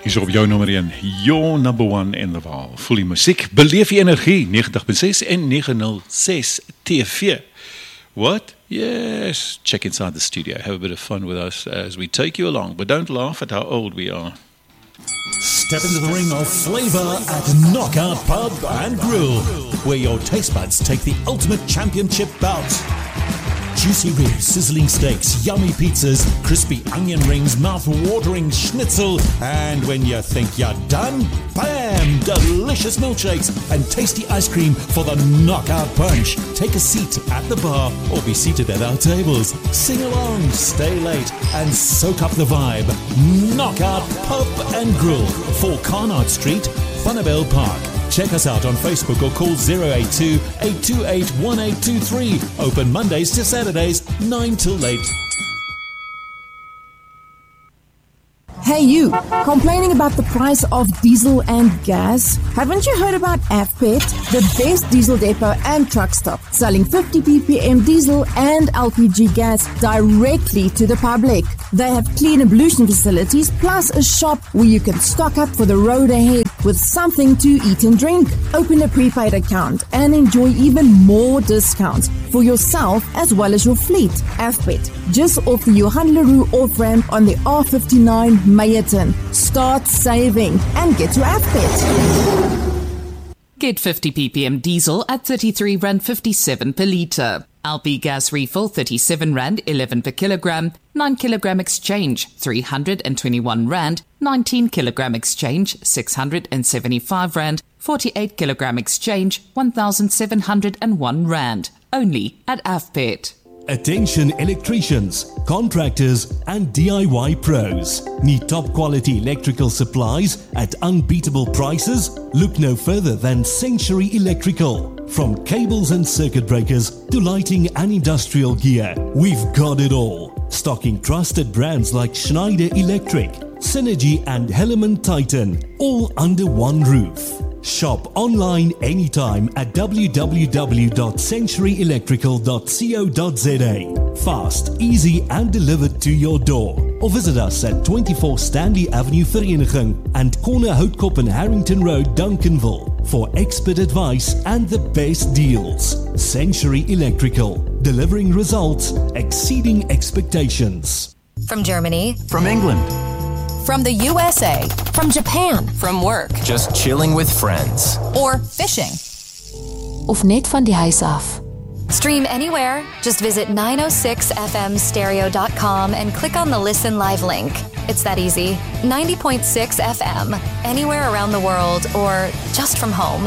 Hier is op jou nummer 1, your number 1 in the world. Voel die muziek, beleef die energie, 90.6 en 906 TV. What? Yes. Check inside the studio. Have a bit of fun with us as we take you along, but don't laugh at how old we are. Step into the ring of flavour at Knockout Pub and Grill, where your taste buds take the ultimate championship bout. Juicy ribs, sizzling steaks, yummy pizzas, crispy onion rings, mouth-watering schnitzel, and when you think you're done, bam! Delicious milkshakes and tasty ice cream for the knockout punch. Take a seat at the bar or be seated at our tables. Sing along, stay late, and soak up the vibe. Knockout Pub and Grill, 4 Carnot Street, Funnabell Park. Check us out on Facebook or call 082-828-1823. Open Mondays to Saturdays, 9 till 8. Hey you, complaining about the price of diesel and gas? Haven't you heard about AFPET, the best diesel depot and truck stop, selling 50 ppm diesel and LPG gas directly to the public? They have clean ablution facilities plus a shop where you can stock up for the road ahead with something to eat and drink. Open a prepaid account and enjoy even more discounts for yourself as well as your fleet. AFPET, just off the Johan Leroux off-ramp on the R59 Meyerton. Start saving and get to AFPET. Get 50 ppm diesel at R33.57 per litre. LP gas refill R37.11 per kilogram. 9 kilogram exchange R321. 19 kilogram exchange R675. 48 kilogram exchange R1,701. Only at AFPET. Attention electricians, contractors and DIY pros. Need top quality electrical supplies at unbeatable prices? Look no further than Century Electrical. From cables and circuit breakers to lighting and industrial gear, we've got it all. Stocking trusted brands like Schneider Electric, Synergy and Helaman Titan, all under one roof. Shop online anytime at www.centuryelectrical.co.za. Fast, easy and delivered to your door. Or visit us at 24 Stanley Avenue Vereniging and Corner Houtkop and Harrington Road, Duncanville for expert advice and the best deals. Century Electrical, delivering results exceeding expectations. From Germany. From England. From the USA. From Japan. From work. Just chilling with friends. Or fishing. Of net van die huis af. Stream anywhere. Just visit 906fmstereo.com and click on the Listen Live link. It's that easy. 90.6 FM. Anywhere around the world or just from home.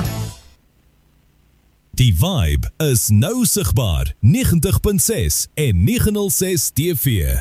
Die Vibe is nou sigbaar 90.6 en 906 TV.